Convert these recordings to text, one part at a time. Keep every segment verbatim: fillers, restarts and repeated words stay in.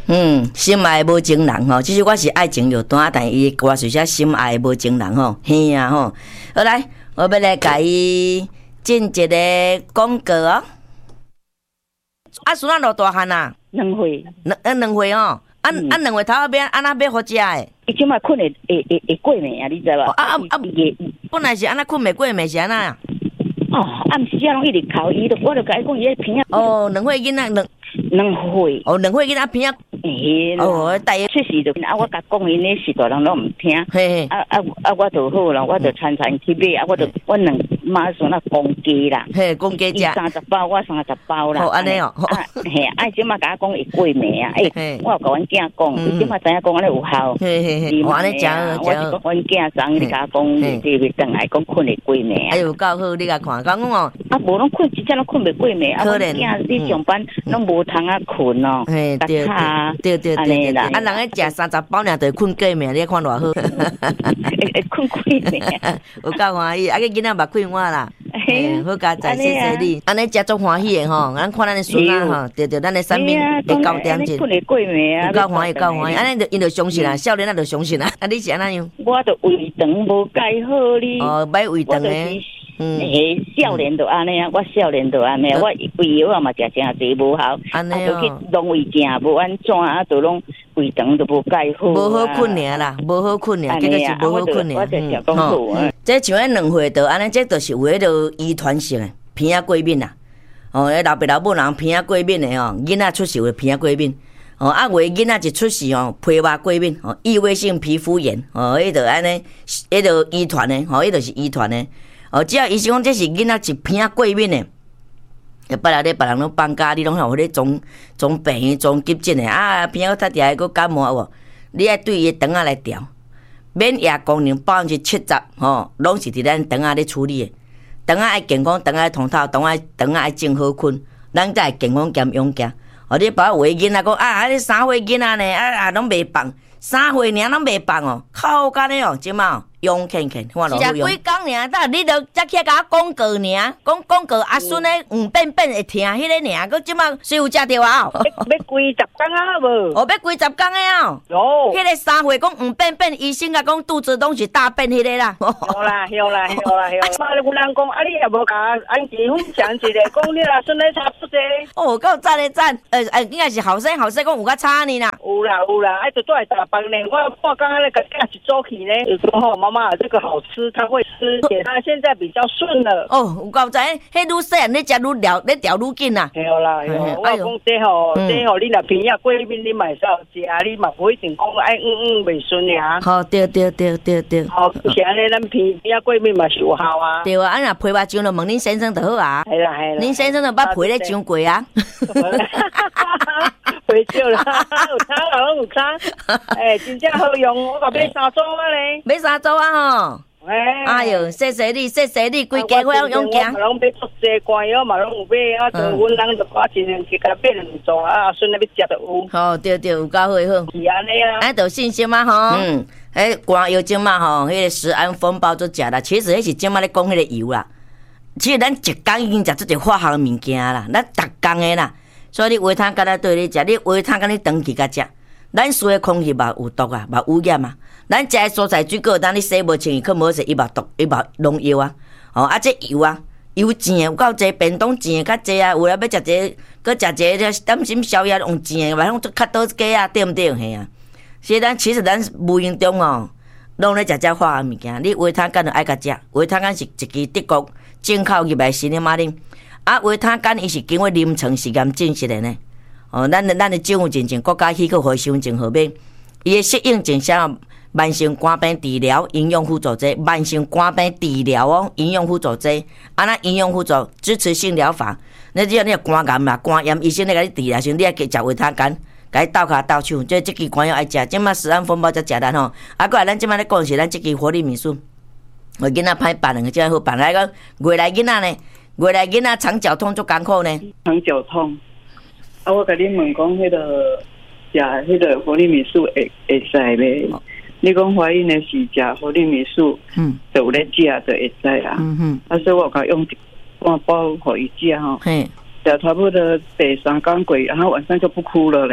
嗯，心爱无情人吼，其实我是爱情有单，但伊歌是写心爱无情人吼，嘿啊吼。好来，我要来甲伊进一个广告哦。啊，孙仔偌大汉啊？ 两岁。 两呃两岁哦。啊啊，两岁头后边安那要好食诶？ 伊即摆困会会会会过暝啊，你知无？ 啊啊啊！本来是安那困袂过暝是安那啊？ 哦，暗时啊拢一直哭，伊就我就甲伊讲伊个鼻啊。 哦，两岁囡仔两两岁。 哦，两岁囡仔鼻啊。 诶， 哦，大约确实就啊，我甲讲因咧是大人拢毋听。 嘿嘿。 啊啊啊！我就好啦，我就参参去买，啊，我就我两妈孙啊公鸡啦。 嘿，公鸡食。 三十包，我三十包啦。 哦，安尼哦。 啊嘿，啊，即马甲我讲会过暝啊，诶，我有甲阮囝讲，伊即马知影讲安尼有效。 嘿嘿嘿。我安尼食好， 我是讲阮囝昨日甲我讲，即个转来讲困会过暝啊。 哎呦，够好，你甲看，讲讲哦。 啊，无拢困，真正拢困袂过暝啊。 可能。 囝你上班拢无通啊困哦。 嘿，对对对对对。啊，人个食三十包尔，就困过暝，你看偌好。 会困过暝， 有够欢喜，啊个囡仔目开花啦，好佳哉，谢谢你，安尼食足欢喜的吼，咱看咱的孙仔吼，对对，咱的产品会高点子， 困会过暝啊， 有够欢喜，够欢喜，安尼就因就相信啦，少年仔就相信啦，啊你是安怎样？ 我着胃肠无解好哩， 哦，买胃肠的。 嗯，嘿，少年就安尼啊，我少年就安尼，我胃药啊嘛食诚济无效， 安尼哦，就去弄胃镜无安怎啊，就拢胃肠都无解好， 无好困尔啦，无好困尔，这个是无好困尔， 嗯，吼， 这像咱两岁到安尼，这就是有迄个遗传性的鼻仔过敏啦，哦，老爸老母人鼻仔过敏的哦，囡仔出事有鼻仔过敏。哦，啊，有囡仔一出世哦，皮肤过敏，哦，异位性皮肤炎，哦，迄个安尼，迄个遗传的，哦，迄个是遗传的。哦，只要医生讲这是囡仔一鼻仔过敏的，别来咧别人拢放假，你拢有咧装装病院、装急诊的啊，鼻仔塌掉个感冒有无？你爱对伊肠仔来调，免疫功能百分之七十，吼，拢是伫咱肠仔咧处理的。肠仔爱健康，肠仔通透，肠仔肠仔爱静好困，咱才会健康兼勇敢。哦，你把有诶囡仔讲啊，啊，你三岁囡仔呢，啊啊，拢袂放，三岁尔拢袂放哦，靠干的哦，即嘛。用看看，看落去用。是啊，几工尔，但你著才起来甲我广告尔，讲广告阿孙诶黄变变会听迄个尔，佮即马是有食着啊？ 要要几十工啊无？ 哦，要几十工诶哦。有。迄个三岁讲黄变变，医生甲讲肚子拢是大便迄个啦。 有啦，有啦，有啦，有。妈，有人讲啊，你也无甲安吉分享一个，讲你阿孙咧差不多。 哦，够赞诶赞，呃呃，应该是后生后生讲有较差呢啦。 有啦有啦，哎，就住来打饭呢，我半工安尼甲囝一早起呢，就说吼妈。妈妈，这个好吃，他会吃，且他现在比较顺了。 哦，有够知，迄愈细汉你食愈了，你调愈紧啦。 对啦，我讲这吼，这吼，你若鼻仔过敏，你嘛会使食，你嘛不一定讲爱嗯嗯袂顺呀。 好，对对对对对。 好，是安尼，咱鼻鼻仔过敏嘛是有效啊。 对啊，啊若皮肉上就问恁先生就好啊。 系啦系啦。 恁先生就捌皮咧上过啊。 袂少啦，有差啦，拢有差。诶，真正好用，我甲买三组啊咧。 买三组啊吼。哎，哎哟，谢谢你，谢谢你，规家伙用用行。 我拢买足济罐药嘛，拢有买啊，就阮人就我尽量去甲买两组啊，孙仔要食就有。 好，对对，有够好好。是安尼啊。 哎，就信心嘛吼。嗯，迄罐药精嘛吼，迄个食安风暴做食啦，其实迄是即马咧讲迄个油啦。其实咱一工已经食出一化学物件啦，咱逐工诶啦。所以你维他干那对你食，你维他干你长期甲食，咱吸的空气嘛有毒啊，嘛污染啊。咱食的蔬菜水果，当你洗无清，可无说伊嘛毒，伊嘛农药啊。哦，啊这油啊，油煎的有够济，便当煎的较济啊。有来要食一个，佮食一个点心宵夜用煎的，嘛拢做较多鸡啊，对毋对？嘿啊。所以咱其实咱无形中哦，拢咧食这化学物件。你维他干就爱甲食，维他干是一支德国进口入来新的马林。啊，维他干伊是经过临床实验证实的呢。哦，咱的咱的政府认证，国家许可回收证号码，伊的适应症啥？慢性肝病治疗、营养辅助剂，慢性肝病治疗哦，营养辅助剂，啊那营养辅助支持性疗法，你只要你肝癌啦、肝炎，医生咧甲你治疗时，你爱食维他干，甲伊倒骹倒手，即即支肝药爱食，即马食安风暴才食咱吼。啊，过来咱即马咧讲是咱即支活力米素，我囡仔歹办两个，即好办来个月来囡仔呢。月来囡仔肠绞痛足艰苦呢？ 肠绞痛，啊，我甲你问讲，迄个食迄个活力米素会会使袂？哦、你讲怀孕的是食活力米素，嗯，就有咧食就会使啦。嗯哼，啊，所以我甲用半包互伊食吼，嘿，食差不多第三工过，然后晚上就不哭了嘞。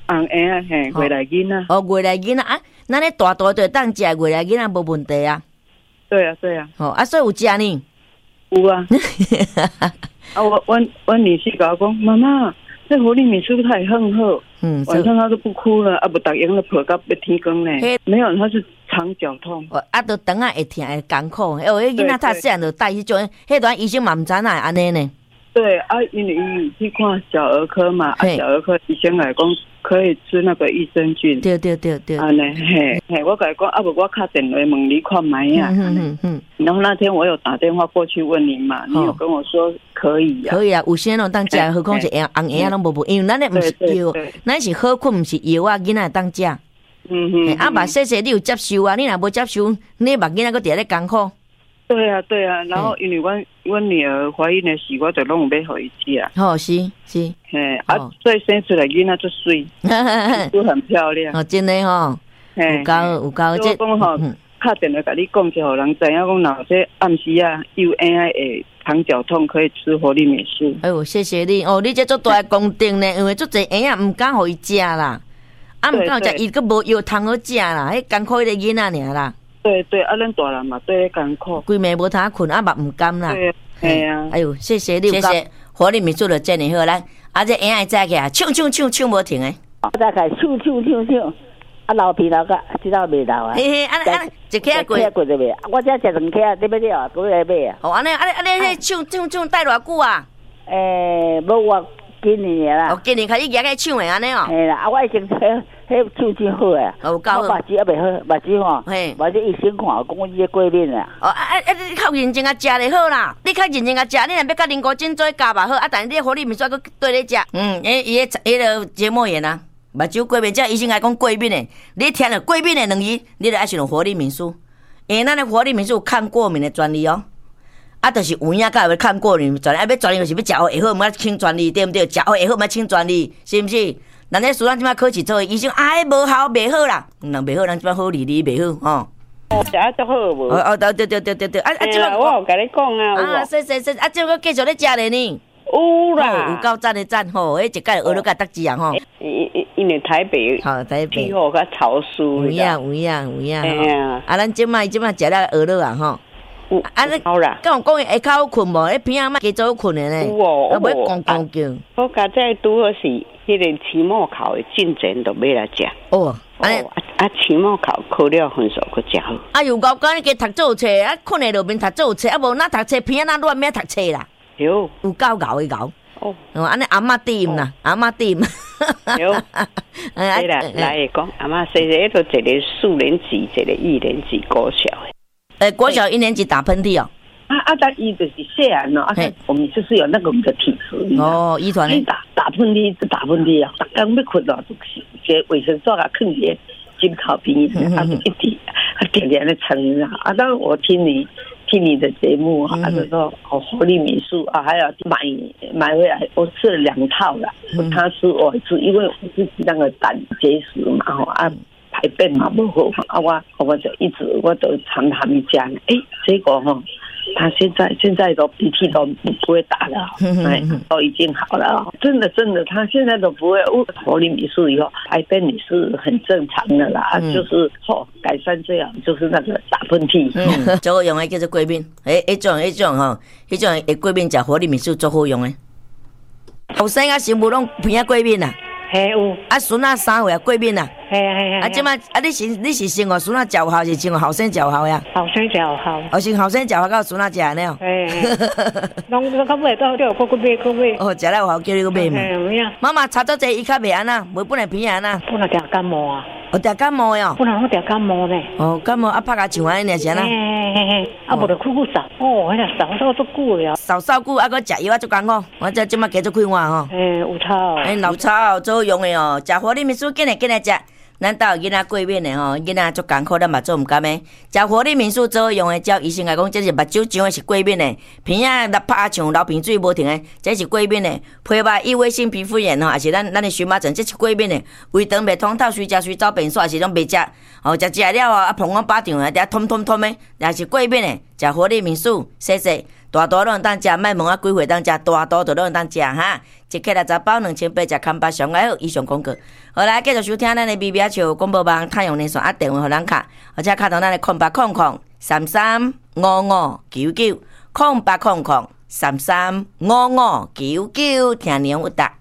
红蚵啊，嘿，外来囡仔。 哦，外来囡仔啊，咱咧大大就当食，外来囡仔无问题啊。 对啊，对啊。 哦，啊，所以有食呢。 有啊。啊，我我我女婿跟我讲，妈妈，这活力米是不是太很好？嗯，晚上他都不哭了，啊，不打烊了，抱到要天光呢。没有，他是肠绞痛。 哦，啊，都等下会疼会艰苦。哎，迄囡仔太细汉就带去种，迄段医生嘛唔知哪会安尼呢。 对啊，因为伊去看小儿科嘛，啊，小儿科医生来讲可以吃那个益生菌。 对对对对。 啊，呢嘿，嘿，我甲伊讲，啊不，我打电话问你看卖呀。嗯嗯嗯。然后那天我有打电话过去问你嘛，你有跟我说可以呀。 可以啊，有些人当食，何况是红红蚵拢无无，因为咱咧唔是药，咱是好困，唔是药啊，囡仔当食。嗯哼。啊，嘛细细你有接受啊？你若无接受，你目囡仔佫伫咧艰苦。 对啊，对啊，然后因为我我女儿怀孕的时，我就拢有要互伊食。 哦，是是， 嘿，啊，所以生出来囡仔就水，都很漂亮。 哦，真的吼，有够有够， 这讲吼，打电话甲你讲，就互人知影讲，若这暗时啊有婴儿会肠绞痛，可以吃活力美素。 哎呦，谢谢你哦，你这做大功德呢，因为做侪婴仔唔敢互伊食啦，啊，唔敢食，伊佫无药通好食啦，迄艰苦迄个囡仔尔啦。 对对，啊，咱大人嘛对艰苦， 规暝无通困，啊，目唔甘啦。 对系啊， 哎呦，谢谢你，谢谢活力米做的真好，咱啊这婴仔早起啊，唱唱唱唱无停诶， 早起唱唱唱唱，啊老皮老个，知道未老啊？ 嘿嘿，安安一客过， 过着未？我只食两客，你要了，过来买啊？ 哦，安尼安尼安尼，迄唱唱唱带偌久啊？ 诶，无我今年啦。 哦，今年开始举个唱诶安尼哦。 嘿啦，啊我已经迄迄唱真好诶。 哦，够好。 目睭还未好，目睭吼。嘿。目睭医生看，讲我这过敏啊。 哦，啊啊，你较认真啊食就好啦。你较认真啊食，你若要甲林国珍做加嘛好，啊，但是你活力面煞佫对咧食。嗯，伊伊迄迄个节目员啊，目睭过敏，这医生来讲过敏诶，你听了过敏诶两字，你就爱使用活力面素，因为咱的活力面素有抗过敏的专利哦。啊，就是有影甲要看过敏专利，啊，要专利就是要食好会好，毋要请专利，对毋对？食好会好，毋要请专利，是毋是？咱咧苏咱即摆考试做医生，啊，迄无效，袂好啦，人袂好，咱即摆好理理袂好，吼。 哦，食啊足好无？ 哦哦，对对对对对，啊啊， 即摆我有甲你讲啊， 啊，是是是，啊，即个继续咧食咧呢。 有啦， 有够赞的赞吼，迄一届学了甲得字啊吼。 因因因为台北， 好台北， 气候较潮湿。有影有影有影。哎呀，啊，咱即摆即摆食了学了啊吼。啊，你好啦， 跟我讲下骹好困无？你平仔莫加早困的呢？ 有哦， 我要讲讲叫。 我家在拄好是迄个期末考的进前都要来食。 哦， 啊啊，期末考考了分数佫真好。 啊，又讲讲你加读做册，啊，困在路边读做册，啊无哪读册，平仔哪乱免读册啦？ 有， 有够熬的熬。哦，安尼阿嬷点啦，阿嬷点。 有，对啦，来讲，阿嬷细细都一个四年级，一个一年级国小的。 呃，国小一年级打喷嚏哦。 啊啊，但伊就是细汉哦，啊，我们就是有那个的体质。 哦，遗传。 打打喷嚏就打喷嚏啊，逐工要困哦，就是这卫生纸啊，放伫枕头边，啊，就一直啊，点点的撑啊。啊，当我听你听你的节目啊，就说哦，活力米素啊，还要买买回来，我吃了两套了。他吃我吃，因为我自己那个胆结石嘛，吼啊。排便嘛不好啊，我我就一直我都常他们讲，哎，结果哈，他现在现在都鼻涕都不会打了，哎，都已经好了，真的真的，他现在都不会。活力米素以后排便也是很正常的啦，嗯、就是哦改善这样，就是那个打喷嚏。 嗯，最好用的叫做过敏，诶，一种一种吼，一种会过敏食活力米素最好用的。后生啊，全部拢偏啊过敏啦。 嘿有， 啊孙仔三岁啊过敏啦， 嘿嘿嘿， 啊即摆啊你是你是生活孙仔食效是生活后生食效呀？ 后生食效， 哦是后生食效到孙仔食安尼哦。 嘿，拢到尾到了，搁搁买搁买。 哦，食了有效，叫你搁买嘛。 嘿， 妈妈查到这伊较袂安那，无本来偏安那。 本来定感冒啊。 哦，定感冒哟。 本来我定感冒呢。 哦，感冒啊拍甲像安尼尔是安那。 嘿嘿嘿，啊无就哭哭扫，哦，迄个扫扫足久了。 扫扫久啊，搁食药啊足艰苦，我这即摆加足快活吼。 嘿，有草。 哎，老草最好用的哦，食活力米素，紧来紧来食。咱兜囡仔过敏的吼，囡仔足艰苦，咱嘛做毋甘的。食活力面素最好用的，照医生来讲，这是目睭上的是过敏的，鼻仔流拍像流鼻水无停的，这是过敏的。皮肤异位性皮肤炎吼，也是咱咱的荨麻疹，这是过敏的。胃肠袂通透，随食随走便煞是拢袂食，哦，食食了后啊，膀胱巴掌啊，遐通通通的，也是过敏的。食活力面素，洗洗， 大多拢当食，莫问我几岁当食，大多都拢当食哈。一克六十包两千八，食康巴上爱好以上广告。好来，继续收听咱的微微笑广播网太阳连线啊，电话互咱卡，而且卡到咱的空八空空三三五五九九空八空空三三五五九九，听年有答。